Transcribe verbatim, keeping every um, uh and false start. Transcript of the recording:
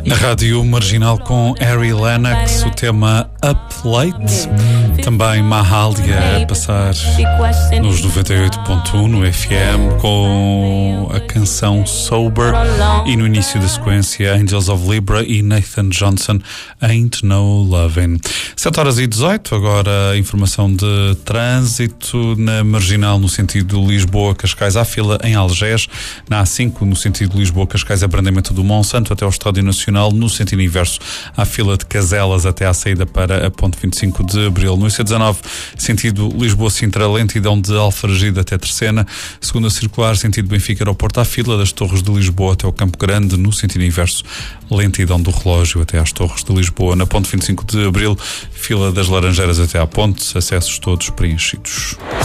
Na Rádio Marginal com Harry Lennox, o tema Up Late. Também Mahalia a passar nos noventa e oito ponto um no F M com a canção Sober e no início da sequência Angels of Libra e Nathan Johnson Ain't No Lovin'. sete horas e dezoito, agora informação de trânsito na Marginal no sentido Lisboa-Cascais, à fila em Algés, na A cinco no sentido Lisboa-Cascais, abrandamento do Monsanto até ao Estádio Nacional, no sentido inverso, à fila de Caselas até à saída para a ponte vinte e cinco de Abril. No I C dezanove, sentido Lisboa-Sintra, lentidão de Alfragide até Terceira. Segunda circular, sentido Benfica-Aeroporto, à fila das Torres de Lisboa até ao Campo Grande. No sentido inverso, lentidão do Relógio até às Torres de Lisboa. Na ponte vinte e cinco de Abril, fila das Laranjeiras até à ponte, acessos todos preenchidos.